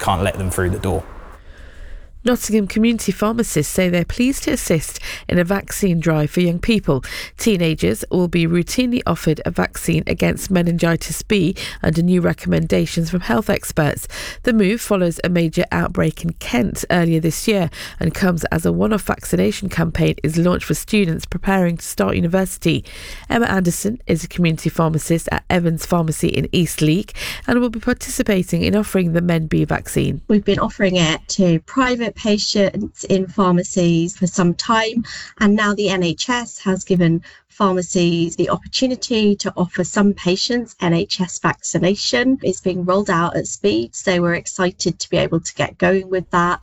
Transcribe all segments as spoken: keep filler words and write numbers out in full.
can't let them through the door. Nottingham community pharmacists say they're pleased to assist in a vaccine drive for young people. Teenagers will be routinely offered a vaccine against meningitis B under new recommendations from health experts. The move follows a major outbreak in Kent earlier this year and comes as a one-off vaccination campaign is launched for students preparing to start university. Emma Anderson is a community pharmacist at Evans Pharmacy in Eastleigh and will be participating in offering the Men B vaccine. We've been offering it to private patients in pharmacies for some time, and now the N H S has given pharmacies the opportunity to offer some patients N H S vaccination. It's being rolled out at speed, so we're excited to be able to get going with that.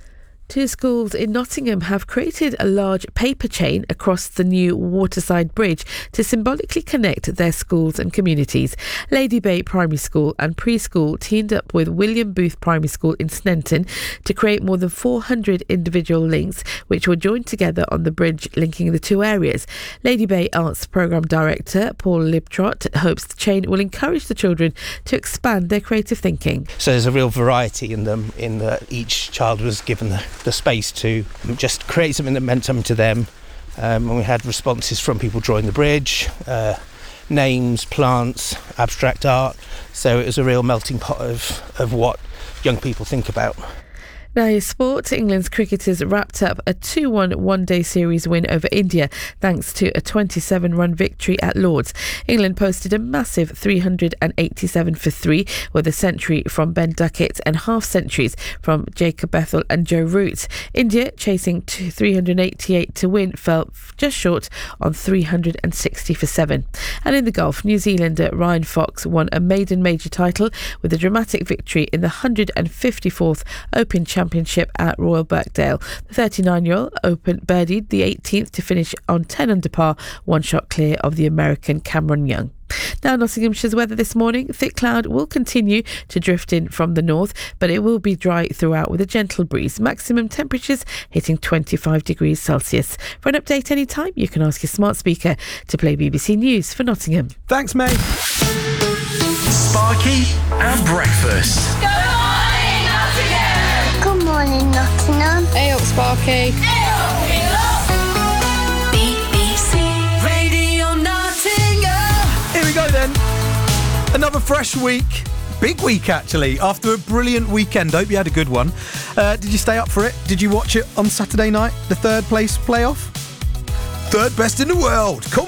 Two schools in Nottingham have created a large paper chain across the new Waterside Bridge to symbolically connect their schools and communities. Lady Bay Primary School and Preschool teamed up with William Booth Primary School in Sneinton to create more than four hundred individual links which were joined together on the bridge linking the two areas. Lady Bay Arts Programme Director Paul Libtrot hopes the chain will encourage the children to expand their creative thinking. So there's a real variety in them, in that each child was given the the space to just create something that meant something to them. Um, and we had responses from people drawing the bridge, uh, names, plants, abstract art. So it was a real melting pot of, of what young people think about. Now, in sport, England's cricketers wrapped up a two one one-day series win over India thanks to a twenty-seven run victory at Lord's. England posted a massive three hundred eighty-seven for three with a century from Ben Duckett and half centuries from Jacob Bethel and Joe Root. India, chasing to three hundred eighty-eight to win, fell just short on three hundred sixty for seven. And in the golf, New Zealander Ryan Fox won a maiden major title with a dramatic victory in the one hundred fifty-fourth Open Championship at Royal Birkdale. The thirty-nine-year-old Open birdied the eighteenth to finish on ten under par, one shot clear of the American Cameron Young. Now, Nottinghamshire's weather this morning. Thick cloud will continue to drift in from the north, but it will be dry throughout with a gentle breeze. Maximum temperatures hitting twenty-five degrees Celsius. For an update anytime, you can ask your smart speaker to play B B C News for Nottingham. Thanks, mate. Sparky and Breakfast. Good morning, Nottingham. Good morning, Nottingham. Hey up, Sparky. Hey up, hey up. B B C Radio Nottingham. Here we go then. Another fresh week. Big week, actually, after a brilliant weekend. Hope you had a good one. Uh, did you stay up for it? Did you watch it on Saturday night? The third place playoff? Third best in the world. Come